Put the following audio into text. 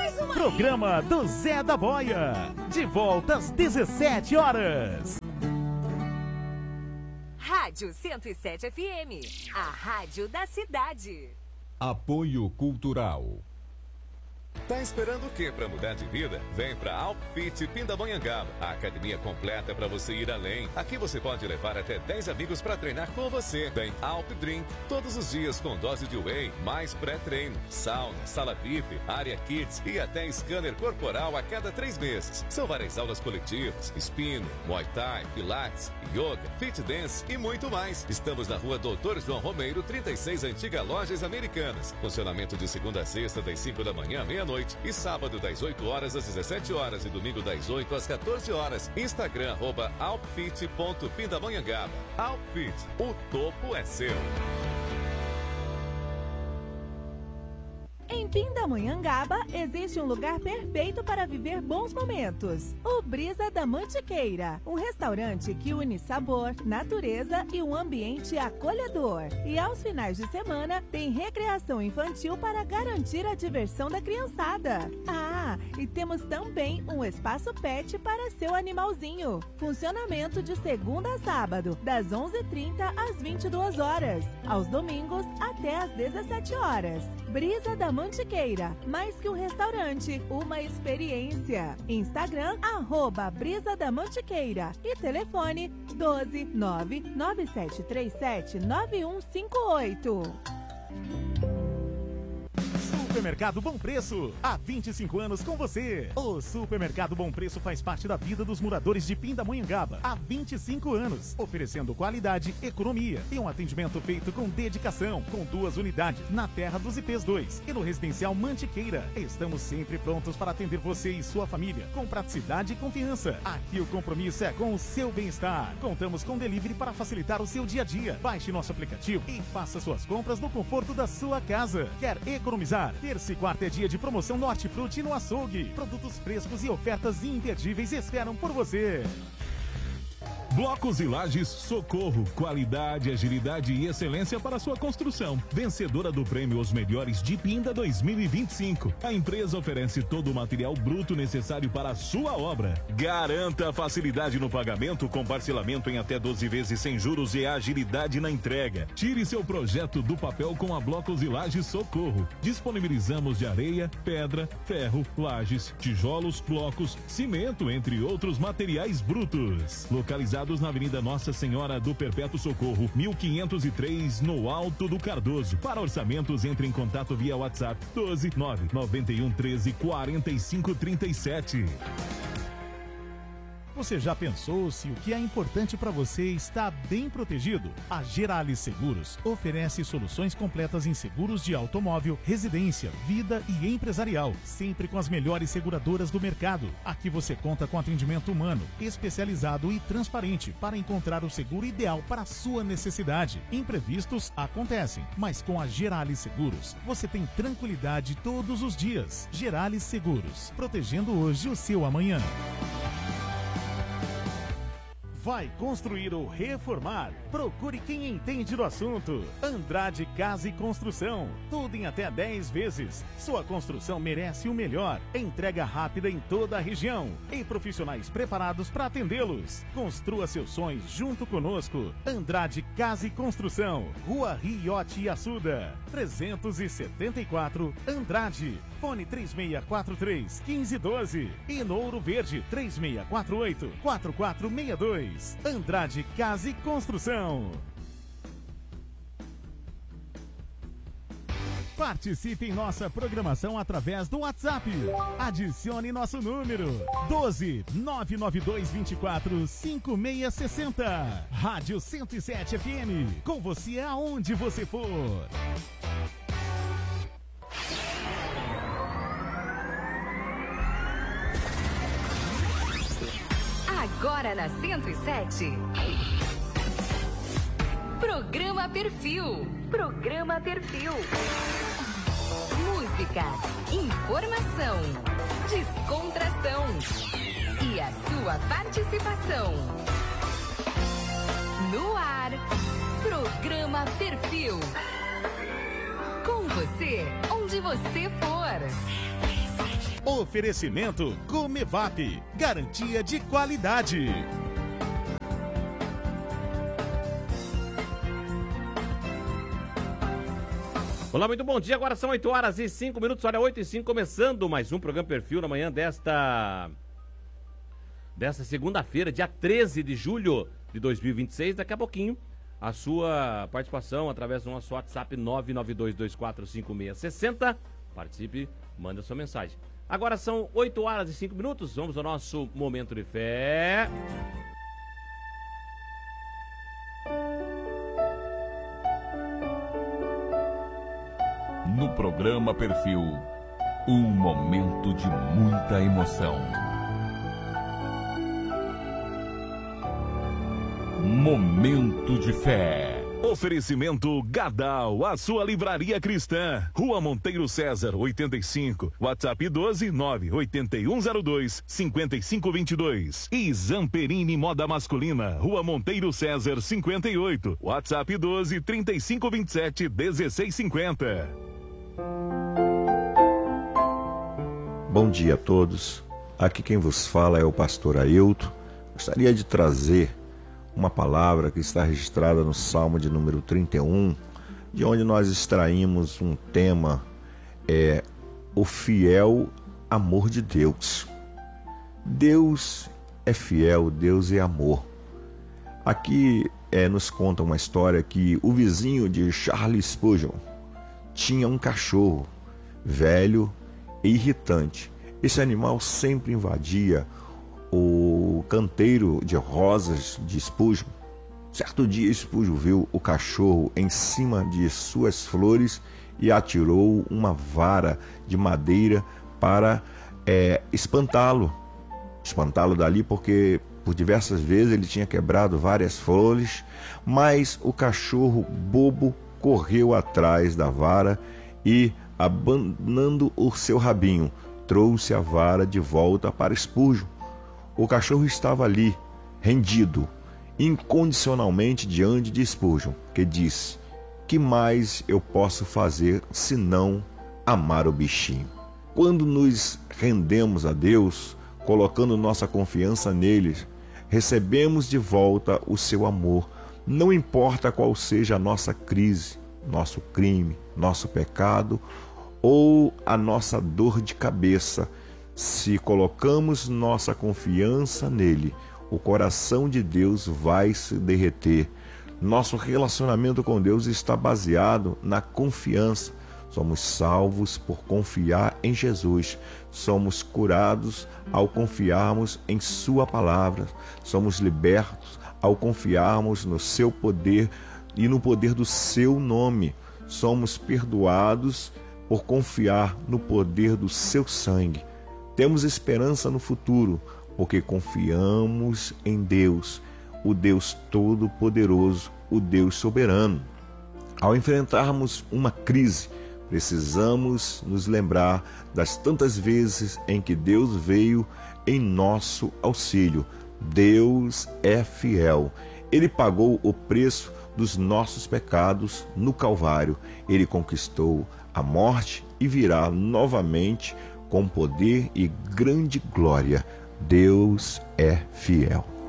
Programa do Zé da Boia. De volta às 17 horas. Rádio 107 FM, a rádio da cidade. Apoio Cultural. Tá esperando o que para mudar de vida? Vem pra Alpfit Pindamonhangaba, a academia completa para você ir além. Aqui você pode levar até 10 amigos para treinar com você. Tem Alp Drink todos os dias com dose de whey, mais pré-treino, sauna, sala VIP, área kids e até scanner corporal a cada 3 meses. São várias aulas coletivas, spinning, muay thai, pilates, yoga, fit dance e muito mais. Estamos na rua Doutor João Romeiro, 36, Antiga Lojas Americanas. Funcionamento de segunda a sexta, das 5 da manhã à meia-noite e sábado das 8 horas às 17 horas e domingo das 8 às 14 horas. Instagram @alpfit.pindamonhangaba. Alpfit, o topo é seu. Em Pindamonhangaba existe um lugar perfeito para viver bons momentos. O Brisa da Mantiqueira, um restaurante que une sabor, natureza e um ambiente acolhedor. E aos finais de semana tem recreação infantil para garantir a diversão da criançada. Ah, e temos também um espaço pet para seu animalzinho. Funcionamento de segunda a sábado, das 11h30 às 22 horas. Aos domingos até às 17 horas. Brisa da Mantiqueira, mais que um restaurante, uma experiência. Instagram, @Brisa da Mantiqueira e telefone 12 99737 9158. Supermercado Bom Preço, há 25 anos com você. O Supermercado Bom Preço faz parte da vida dos moradores de Pindamonhangaba há 25 anos, oferecendo qualidade, economia e um atendimento feito com dedicação, com 2 unidades na Terra dos IPs 2 e no Residencial Mantiqueira. Estamos sempre prontos para atender você e sua família, com praticidade e confiança. Aqui o compromisso é com o seu bem-estar. Contamos com delivery para facilitar o seu dia a dia. Baixe nosso aplicativo e faça suas compras no conforto da sua casa. Quer economizar? Terça e quarta é dia de promoção no Hortifruti no açougue. Produtos frescos e ofertas imperdíveis esperam por você. Blocos e Lajes Socorro, qualidade, agilidade e excelência para sua construção. Vencedora do prêmio Os Melhores de Pinda 2025. A empresa oferece todo o material bruto necessário para a sua obra. Garanta facilidade no pagamento com parcelamento em até 12 vezes sem juros e agilidade na entrega. Tire seu projeto do papel com a Blocos e Lajes Socorro. Disponibilizamos de areia, pedra, ferro, lajes, tijolos, blocos, cimento, entre outros materiais brutos. Localizado na Avenida Nossa Senhora do Perpétuo Socorro, 1503, no Alto do Cardoso. Para orçamentos, entre em contato via WhatsApp 12 991 13 45 37. Você já pensou se o que é importante para você está bem protegido? A Gerali Seguros oferece soluções completas em seguros de automóvel, residência, vida e empresarial, sempre com as melhores seguradoras do mercado. Aqui você conta com atendimento humano, especializado e transparente para encontrar o seguro ideal para a sua necessidade. Imprevistos acontecem, mas com a Gerali Seguros você tem tranquilidade todos os dias. Gerali Seguros, protegendo hoje o seu amanhã. Vai construir ou reformar? Procure quem entende do assunto. Andrade Casa e Construção. Tudo em até 10 vezes. Sua construção merece o melhor. Entrega rápida em toda a região. E profissionais preparados para atendê-los. Construa seus sonhos junto conosco. Andrade Casa e Construção. Rua Riote Assuda. 374 Andrade. Fone 3643-1512. E no Ouro Verde 3648-4462. Andrade Casa e Construção. Participe em nossa programação através do WhatsApp. Adicione nosso número 12 992 24 5660. Rádio 107 FM. Com você aonde você for. Agora na 107. Programa Perfil. Programa Perfil. Música, informação, descontração e a sua participação. No ar, Programa Perfil. Com você, onde você for. Oferecimento Comevap, garantia de qualidade. Olá, muito bom dia. Agora são 8h05. Olha, 8h05, começando mais um programa Perfil na manhã desta segunda-feira, dia 13 de julho de 2026. Daqui a pouquinho, a sua participação através do nosso WhatsApp 992245660. Participe, manda sua mensagem. Agora são 8h05. Vamos ao nosso Momento de Fé. No programa Perfil, um momento de muita emoção. Momento de Fé. Oferecimento Gadal, a sua livraria cristã. Rua Monteiro César, 85. WhatsApp 12981025522. E Zamperini Moda Masculina, Rua Monteiro César, 58. WhatsApp 1235271650. Bom dia a todos. Aqui quem vos fala é o pastor Ailton. Gostaria de trazer uma palavra que está registrada no Salmo de número 31, de onde nós extraímos um tema, o fiel amor de Deus. Deus é fiel, Deus é amor. Aqui nos conta uma história que o vizinho de Charles Spurgeon tinha um cachorro velho e irritante. Esse animal sempre invadia o canteiro de rosas de Spurgeon. Certo dia, Spurgeon viu o cachorro em cima de suas flores e atirou uma vara de madeira para espantá-lo dali, porque por diversas vezes ele tinha quebrado várias flores, mas o cachorro bobo correu atrás da vara e, abanando o seu rabinho, trouxe a vara de volta para Spurgeon. O cachorro estava ali, rendido, incondicionalmente diante de Spurgeon, que disse: que mais eu posso fazer senão amar o bichinho? Quando nos rendemos a Deus, colocando nossa confiança nele, recebemos de volta o seu amor, não importa qual seja a nossa crise, nosso crime, nosso pecado ou a nossa dor de cabeça. Se colocamos nossa confiança nele, o coração de Deus vai se derreter. Nosso relacionamento com Deus está baseado na confiança. Somos salvos por confiar em Jesus. Somos curados ao confiarmos em sua palavra. Somos libertos ao confiarmos no seu poder e no poder do seu nome. Somos perdoados por confiar no poder do seu sangue. Temos esperança no futuro, porque confiamos em Deus, o Deus Todo-Poderoso, o Deus Soberano. Ao enfrentarmos uma crise, precisamos nos lembrar das tantas vezes em que Deus veio em nosso auxílio. Deus é fiel. Ele pagou o preço dos nossos pecados no Calvário. Ele conquistou a morte e virá novamente com poder e grande glória. Deus é fiel.